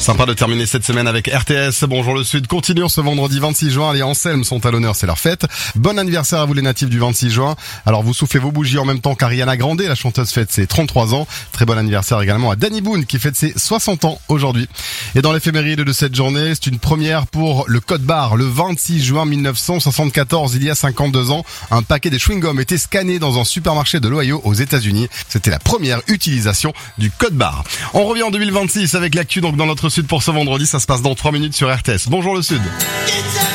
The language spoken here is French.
Sympa de terminer cette semaine avec RTS. Bonjour le Sud. Continuons ce vendredi 26 juin. Les Anselmes sont à l'honneur, c'est leur fête. Bon anniversaire à vous les natifs du 26 juin. Alors vous soufflez vos bougies en même temps qu'Ariana Grande, la chanteuse fête ses 33 ans. Très bon anniversaire également à Danny Boone qui fête ses 60 ans aujourd'hui. Et dans l'éphéméride de cette journée, c'est une première pour le code barre. Le 26 juin 1974, il y a 52 ans, un paquet de chewing-gum était scanné dans un supermarché de l'Ohio aux États-Unis. C'était la première utilisation du code barre. On revient en 2026 avec l'actu donc dans notre Sud pour ce vendredi. Ça se passe dans 3 minutes sur RTS. Bonjour le Sud.